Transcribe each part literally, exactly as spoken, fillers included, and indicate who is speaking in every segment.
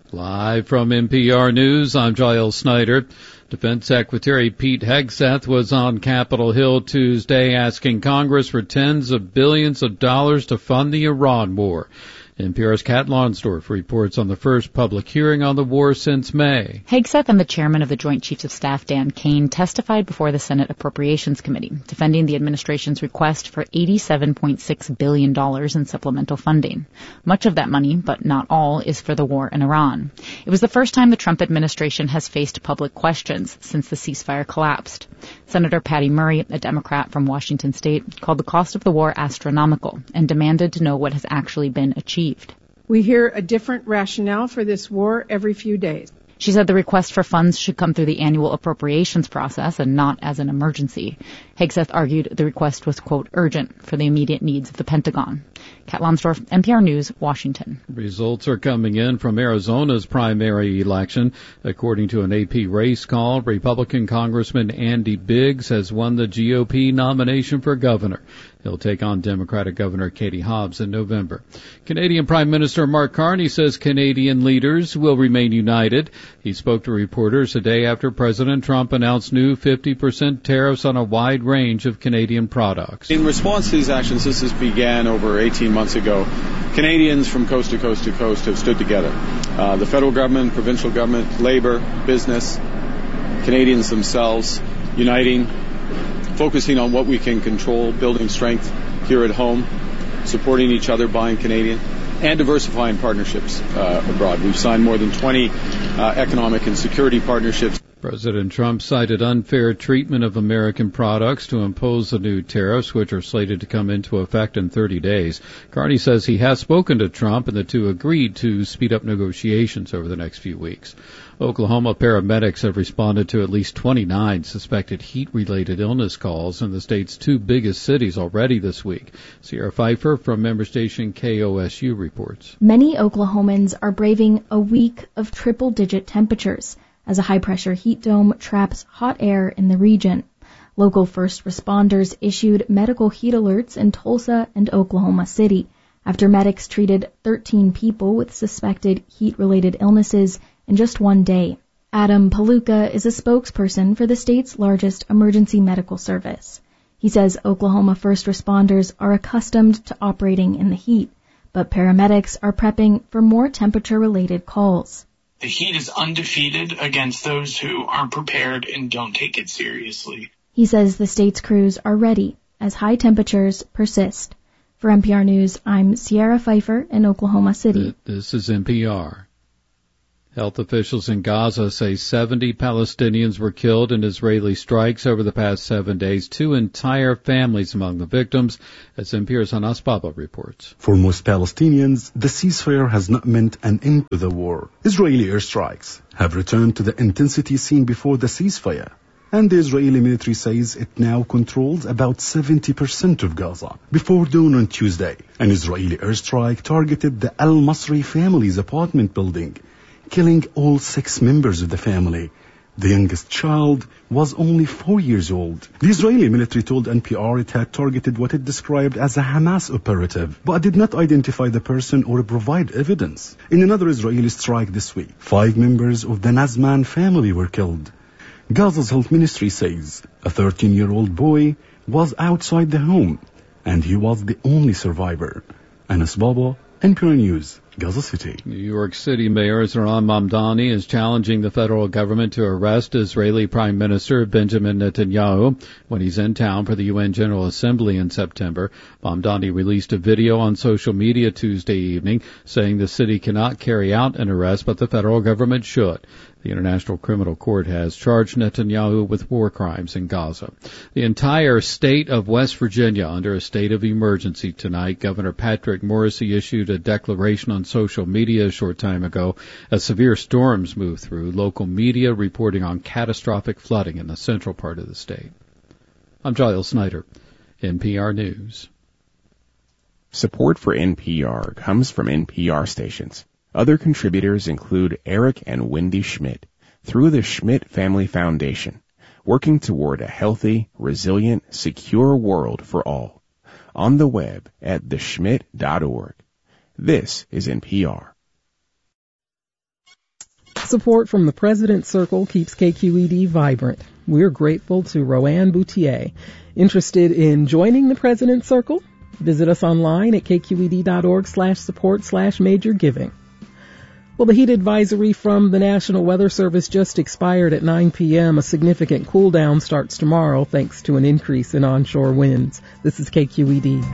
Speaker 1: Live from N P R News, I'm Giles Snyder. Defense Secretary Pete Hegseth was on Capitol Hill Tuesday asking Congress for tens of billions of dollars to fund the Iran war. N P R's Kat Lonsdorf reports on the first public hearing on the war since May.
Speaker 2: Hegseth and the chairman of the Joint Chiefs of Staff, Dan Kane, testified before the Senate Appropriations Committee, defending the administration's request for eighty-seven point six billion dollars in supplemental funding. Much of that money, but not all, is for the war in Iran. It was the first time the Trump administration has faced public questions since the ceasefire collapsed. Senator Patty Murray, a Democrat from Washington State, called the cost of the war astronomical and demanded to know what has actually been achieved.
Speaker 3: We hear a different rationale for this war every few days.
Speaker 2: She said the request for funds should come through the annual appropriations process and not as an emergency. Hegseth argued the request was, quote, urgent for the immediate needs of the Pentagon. Kat Lonsdorf, N P R News, Washington.
Speaker 1: Results are coming in from Arizona's primary election. According to an A P race call, Republican Congressman Andy Biggs has won the G O P nomination for governor. He'll take on Democratic Governor Katie Hobbs in November. Canadian Prime Minister Mark Carney says Canadian leaders will remain united. He spoke to reporters a day after President Trump announced new fifty percent tariffs on a wide range of Canadian products.
Speaker 4: In response to these actions, this has began over eighteen months ago. Canadians from coast to coast to coast have stood together. Uh, the federal government, provincial government, labor, business, Canadians themselves, uniting, focusing on what we can control, building strength here at home, supporting each other, buying Canadian, and diversifying partnerships uh, abroad. We've signed more than twenty uh, economic and security partnerships.
Speaker 1: President Trump cited unfair treatment of American products to impose the new tariffs, which are slated to come into effect in thirty days. Carney says he has spoken to Trump and the two agreed to speed up negotiations over the next few weeks. Oklahoma paramedics have responded to at least twenty-nine suspected heat-related illness calls in the state's two biggest cities already this week. Sierra Pfeiffer from member station K O S U reports.
Speaker 5: Many Oklahomans are braving a week of triple-digit temperatures as a high-pressure heat dome traps hot air in the region. Local first responders issued medical heat alerts in Tulsa and Oklahoma City after medics treated thirteen people with suspected heat-related illnesses in just one day. Adam Paluca is a spokesperson for the state's largest emergency medical service. He says Oklahoma first responders are accustomed to operating in the heat, but paramedics are prepping for more temperature-related calls.
Speaker 6: The heat is undefeated against those who aren't prepared and don't take it seriously.
Speaker 5: He says the state's crews are ready as high temperatures persist. For N P R News, I'm Sierra Pfeiffer in Oklahoma City.
Speaker 1: This is N P R. Health officials in Gaza say seventy Palestinians were killed in Israeli strikes over the past seven days, two entire families among the victims, as N P R's Anas Baba reports.
Speaker 7: For most Palestinians, the ceasefire has not meant an end to the war. Israeli airstrikes have returned to the intensity seen before the ceasefire, and the Israeli military says it now controls about seventy percent of Gaza. Before dawn on Tuesday, an Israeli airstrike targeted the Al-Masri family's apartment building, killing all six members of the family. The youngest child was only four years old. The Israeli military told N P R it had targeted what it described as a Hamas operative, but did not identify the person or provide evidence. In another Israeli strike this week, five members of the Nazman family were killed. Gaza's health ministry says a thirteen-year-old boy was outside the home, and he was the only survivor. Anas Baba, N P R News, Gaza City.
Speaker 1: New York City Mayor Zohran Mamdani is challenging the federal government to arrest Israeli Prime Minister Benjamin Netanyahu when he's in town for the U N General Assembly in September. Mamdani released a video on social media Tuesday evening saying the city cannot carry out an arrest, but the federal government should. The International Criminal Court has charged Netanyahu with war crimes in Gaza. The entire state of West Virginia under a state of emergency tonight. Governor Patrick Morrisey issued a declaration on social media a short time ago as severe storms move through. Local media reporting on catastrophic flooding in the central part of the state. I'm Giles Snyder, N P R News.
Speaker 8: Support for N P R comes from N P R stations. Other contributors include Eric and Wendy Schmidt through the Schmidt Family Foundation, working toward a healthy, resilient, secure world for all. On the web at the schmidt dot org. This is N P R.
Speaker 9: Support from the President's Circle keeps K Q E D vibrant. We're grateful to Roanne Boutier. Interested in joining the President's Circle? Visit us online at kqed.org slash support slash major giving. Well, the heat advisory from the National Weather Service just expired at nine p.m. A significant cool down starts tomorrow thanks to an increase in onshore winds. This is K Q E D.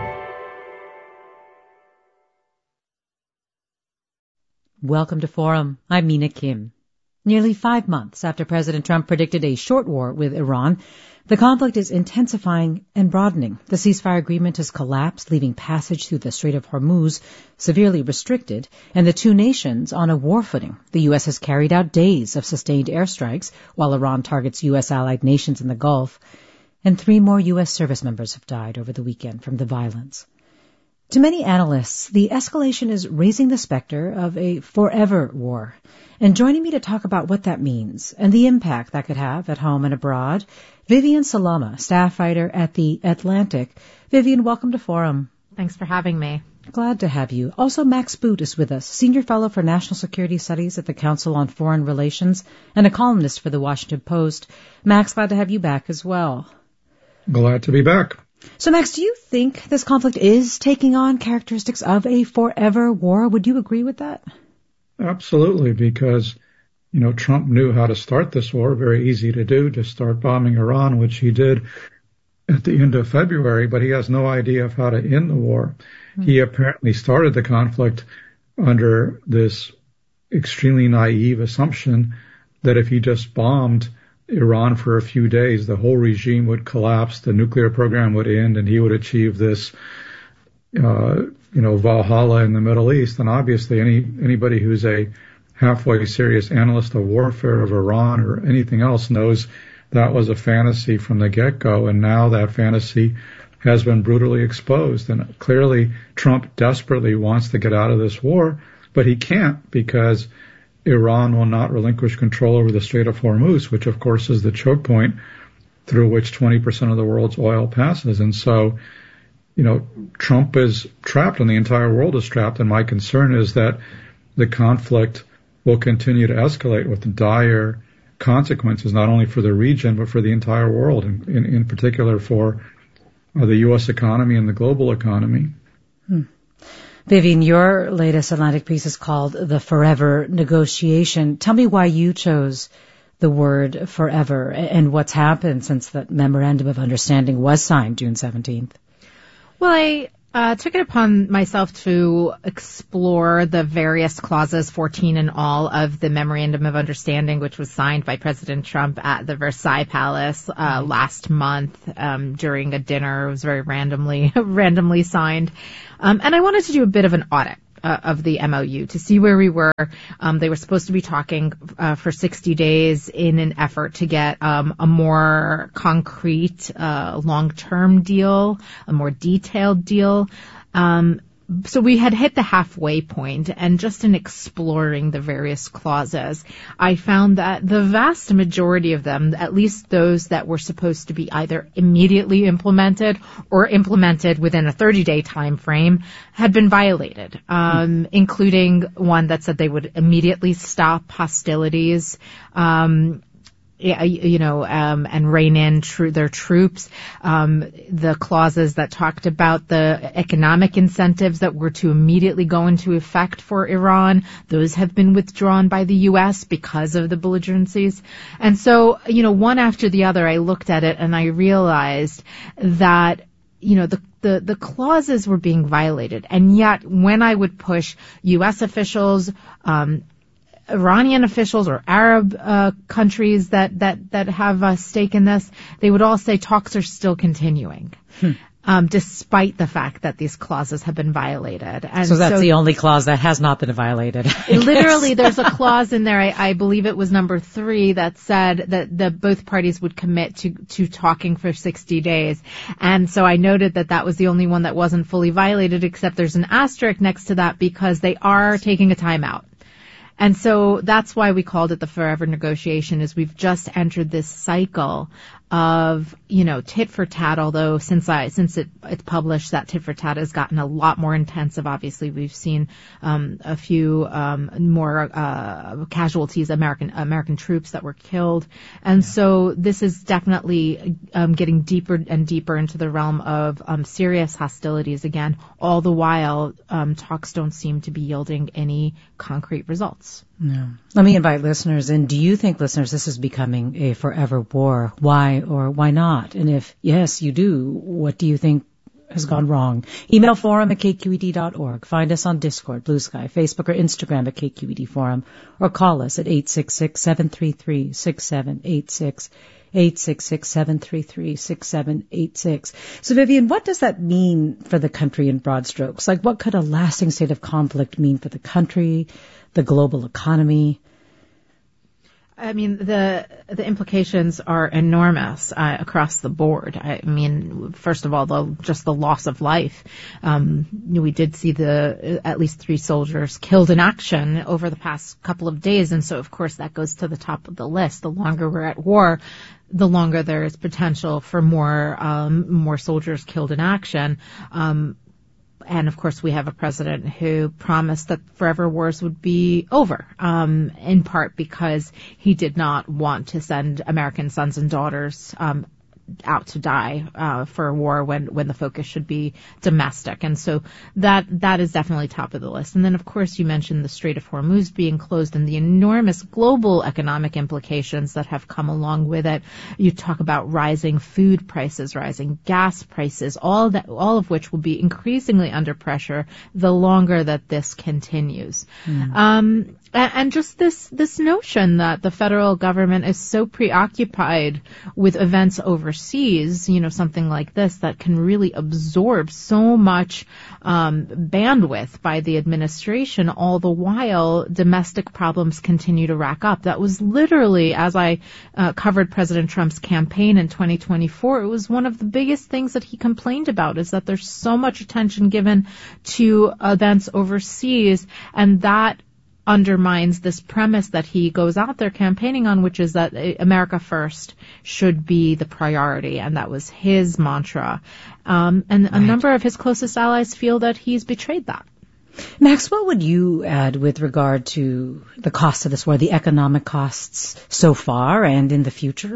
Speaker 10: Welcome to Forum. I'm Mina Kim. Nearly five months after President Trump predicted a short war with Iran, the conflict is intensifying and broadening. The ceasefire agreement has collapsed, leaving passage through the Strait of Hormuz severely restricted, and the two nations on a war footing. The U S has carried out days of sustained airstrikes, while Iran targets U S allied nations in the Gulf, and three more U S service members have died over the weekend from the violence. To many analysts, the escalation is raising the specter of a forever war. And joining me to talk about what that means and the impact that could have at home and abroad, Vivian Salama, staff writer at The Atlantic. Vivian, welcome to Forum.
Speaker 11: Thanks for having me.
Speaker 10: Glad to have you. Also, Max Boot is with us, Senior Fellow for National Security Studies at the Council on Foreign Relations and a columnist for The Washington Post. Max, glad to have you back as well.
Speaker 12: Glad to be back.
Speaker 10: So, Max, do you think this conflict is taking on characteristics of a forever war? Would you agree with that?
Speaker 12: Absolutely, because, you know, Trump knew how to start this war. Very easy to do, to start bombing Iran, which he did at the end of February, but he has no idea of how to end the war. Mm-hmm. He apparently started the conflict under this extremely naive assumption that if he just bombed Iran for a few days, the whole regime would collapse, the nuclear program would end, and he would achieve this, uh, you know, Valhalla in the Middle East. And obviously any, anybody who's a halfway serious analyst of warfare of Iran or anything else knows that was a fantasy from the get-go. And now that fantasy has been brutally exposed. And clearly Trump desperately wants to get out of this war, but he can't because Iran will not relinquish control over the Strait of Hormuz, which of course is the choke point through which twenty percent of the world's oil passes. And so, you know, Trump is trapped and the entire world is trapped. And my concern is that the conflict will continue to escalate with dire consequences, not only for the region, but for the entire world, in, in, in particular for uh, the U S economy and the global economy.
Speaker 10: Hmm. Vivian, your latest Atlantic piece is called The Forever Negotiation. Tell me why you chose the word forever and what's happened since that memorandum of understanding was signed June seventeenth.
Speaker 11: Well, I uh, took it upon myself to explore the various clauses, fourteen in all, of the memorandum of understanding, which was signed by President Trump at the Versailles Palace uh, last month um, during a dinner. It was very randomly, randomly signed. Um, and I wanted to do a bit of an audit uh, of the M O U to see where we were. Um, they were supposed to be talking uh, for sixty days in an effort to get um, a more concrete, uh, long-term deal, a more detailed deal. Um, So we had hit the halfway point, and just in exploring the various clauses, I found that the vast majority of them, at least those that were supposed to be either immediately implemented or implemented within a thirty-day time frame, had been violated, um, including one that said they would immediately stop hostilities, um, you know, um, and rein in tr- their troops. Um, the clauses that talked about the economic incentives that were to immediately go into effect for Iran, those have been withdrawn by the U S because of the belligerencies. And so, you know, one after the other, I looked at it and I realized that, you know, the The, the clauses were being violated. And yet, when I would push U S officials, um, Iranian officials or Arab uh, countries that, that, that have a stake in this, they would all say talks are still continuing, hmm. um, despite the fact that these clauses have been violated.
Speaker 10: And so that's so, the only clause that has not been violated.
Speaker 11: Literally, there's a clause in there, I, I believe it was number three, that said that the, both parties would commit to, to talking for sixty days. And so I noted that that was the only one that wasn't fully violated, except there's an asterisk next to that because they are taking a timeout. And so that's why we called it the forever negotiation, is we've just entered this cycle of, you know, tit for tat, although since I, since it, it's published, that tit for tat has gotten a lot more intensive. Obviously, we've seen, um, a few, um, more, uh, casualties, American, American troops that were killed. And so this is definitely, um, getting deeper and deeper into the realm of, um, serious hostilities again, all the while, um, talks don't seem to be yielding any concrete results.
Speaker 10: No. Let me invite listeners in. Do you think, listeners, this is becoming a forever war? Why or why not? And if yes, you do, what do you think has gone wrong? Email forum at k q e d dot org. Find us on Discord, Blue Sky, Facebook, or Instagram at K Q E D Forum, or call us at eight six six, seven three three, six seven eight six. eight six six, seven three three, six seven eight six. So, Vivian, what does that mean for the country in broad strokes? Like, what could a lasting state of conflict mean for the country, the global economy?
Speaker 11: I mean, the the implications are enormous uh, across the board. I mean, first of all, the, just the loss of life. Um, we did see the at least three soldiers killed in action over the past couple of days, and so of course that goes to the top of the list. The longer we're at war, the longer there is potential for more um, more soldiers killed in action. Um, And, of course, we have a president who promised that forever wars would be over, um, in part because he did not want to send American sons and daughters um, out to die uh, for a war when, when the focus should be domestic. And so that that is definitely top of the list. And then, of course, you mentioned the Strait of Hormuz being closed and the enormous global economic implications that have come along with it. You talk about rising food prices, rising gas prices, all that, all of which will be increasingly under pressure the longer that this continues. Mm. Um, and just this, this notion that the federal government is so preoccupied with events overseas, you know, something like this that can really absorb so much um, bandwidth by the administration, all the while domestic problems continue to rack up. That was literally, as I uh, covered President Trump's campaign in twenty twenty-four, it was one of the biggest things that he complained about, is that there's so much attention given to events overseas, and that undermines this premise that he goes out there campaigning on, which is that America first should be the priority, and that was his mantra. Um, and right. A number of his closest allies feel that he's betrayed that.
Speaker 10: Max, what would you add with regard to the cost of this war, the economic costs so far and in the future?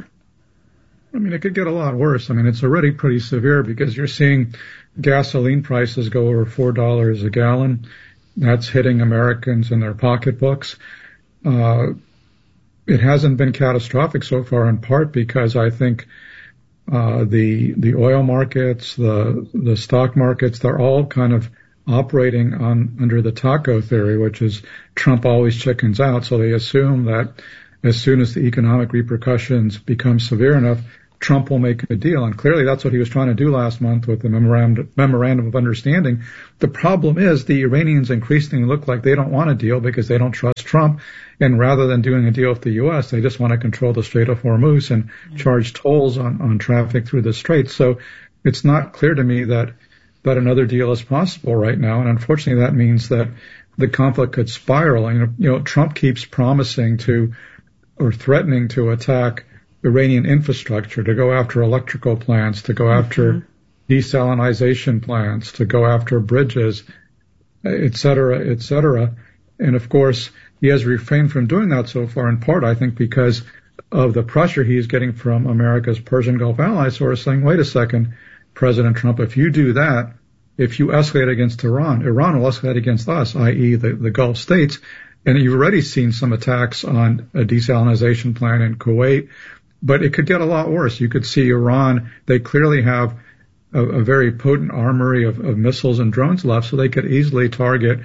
Speaker 12: I mean, it could get a lot worse. I mean, it's already pretty severe because you're seeing gasoline prices go over four dollars a gallon. That's hitting Americans in their pocketbooks. Uh, it hasn't been catastrophic so far, in part because I think uh, the the oil markets, the the stock markets, they're all kind of operating on under the taco theory, which is Trump always chickens out. So they assume that as soon as the economic repercussions become severe enough, Trump will make a deal. And clearly that's what he was trying to do last month with the memorandum, memorandum of understanding. The problem is the Iranians increasingly look like they don't want a deal because they don't trust Trump. And rather than doing a deal with the U S, they just want to control the Strait of Hormuz and mm-hmm. charge tolls on, on traffic through the strait. So it's not clear to me that, that another deal is possible right now. And unfortunately, that means that the conflict could spiral. And, you know, Trump keeps promising to or threatening to attack Iranian infrastructure, to go after electrical plants, to go after mm-hmm. desalinization plants, to go after bridges, et cetera, et cetera. And of course, he has refrained from doing that so far, in part, I think, because of the pressure he's getting from America's Persian Gulf allies who are saying, wait a second, President Trump, if you do that, if you escalate against Iran, Iran will escalate against us, that is the, the Gulf states. And you've already seen some attacks on a desalinization plant in Kuwait. But it could get a lot worse. You could see Iran, they clearly have a, a very potent armory of, of missiles and drones left, so they could easily target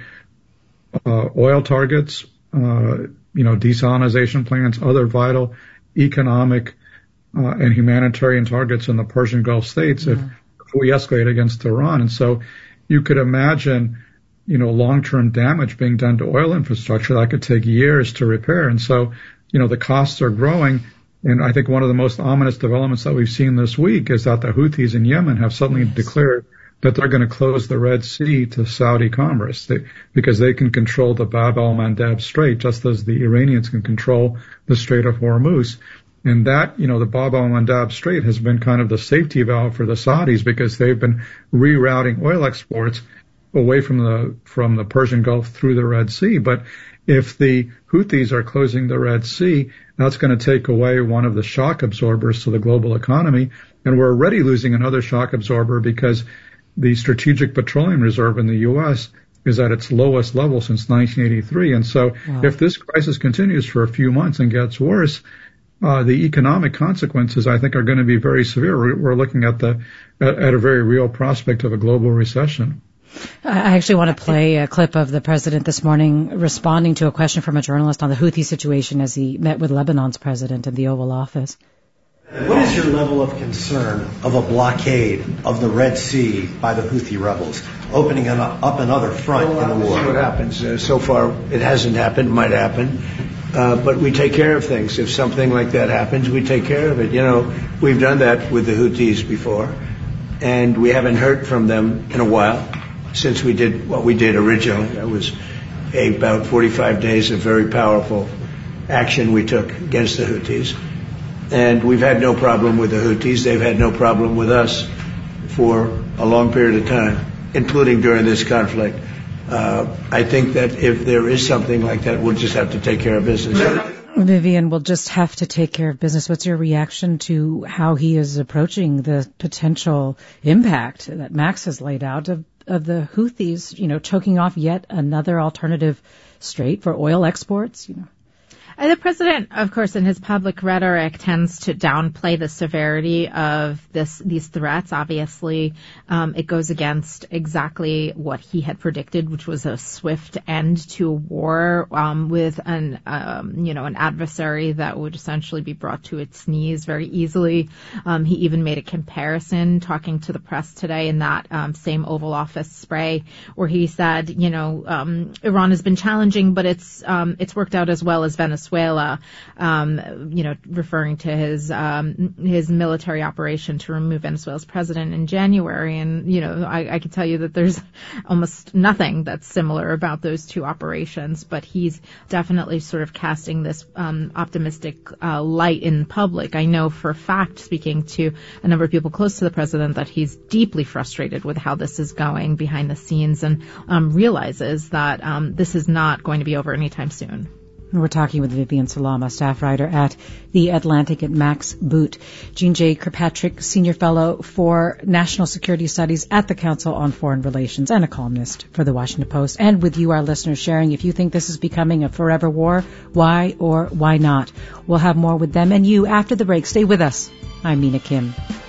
Speaker 12: uh, oil targets, uh, you know, desalinization plants, other vital economic uh, and humanitarian targets in the Persian Gulf states yeah. if, if we escalate against Iran. And so you could imagine, you know, long-term damage being done to oil infrastructure that could take years to repair. And so, you know, the costs are growing. And I think one of the most ominous developments that we've seen this week is that the Houthis in Yemen have suddenly yes. declared that they're going to close the Red Sea to Saudi commerce they, because they can control the Bab el-Mandab Strait just as the Iranians can control the Strait of Hormuz. And that, you know, the Bab el-Mandab Strait has been kind of the safety valve for the Saudis because they've been rerouting oil exports away from the from the Persian Gulf through the Red Sea. But if the Houthis are closing the Red Sea, that's going to take away one of the shock absorbers to the global economy. And we're already losing another shock absorber because the Strategic Petroleum Reserve in the U S is at its lowest level since nineteen eighty-three. And so wow. if this crisis continues for a few months and gets worse, uh, the economic consequences, I think, are going to be very severe. We're, we're looking at the at, at a very real prospect of a global recession.
Speaker 10: I actually want to play a clip of the president this morning responding to a question from a journalist on the Houthi situation as he met with Lebanon's president in the Oval Office.
Speaker 13: What is your level of concern of a blockade of the Red Sea by the Houthi rebels, opening an, up another front well, in the war?
Speaker 14: We'll see what happens. Uh, so far, it hasn't happened, might happen. Uh, but we take care of things. If something like that happens, we take care of it. You know, we've done that with the Houthis before, and we haven't heard from them in a while since we did what we did originally. That was a, about forty-five days of very powerful action we took against the Houthis. And we've had no problem with the Houthis. They've had no problem with us for a long period of time, including during this conflict. Uh, I think that if there is something like that, we'll just have to take care of business.
Speaker 10: Vivian, we'll just have to take care of business. What's your reaction to how he is approaching the potential impact that Max has laid out of, of the Houthis, you know, choking off yet another alternative strait for oil exports, you know?
Speaker 11: And the president, of course, in his public rhetoric tends to downplay the severity of this these threats. Obviously, um, it goes against exactly what he had predicted, which was a swift end to a war um, with an um, you know an adversary that would essentially be brought to its knees very easily. Um, he even made a comparison, talking to the press today in that um, same Oval Office spray, where he said, you know, um, Iran has been challenging, but it's um, it's worked out as well as Venezuela. Venezuela, um, you know, referring to his um, his military operation to remove Venezuela's president in January. And, you know, I, I can tell you that there's almost nothing that's similar about those two operations. But he's definitely sort of casting this um, optimistic uh, light in public. I know for a fact, speaking to a number of people close to the president, that he's deeply frustrated with how this is going behind the scenes and um, realizes that um, this is not going to be over anytime soon.
Speaker 10: We're talking with Vivian Salama, staff writer at The Atlantic at Max Boot. Jean J. Kirkpatrick, Senior Fellow for National Security Studies at the Council on Foreign Relations and a columnist for The Washington Post. And with you, our listeners, sharing if you think this is becoming a forever war, why or why not. We'll have more with them and you after the break. Stay with us. I'm Mina Kim.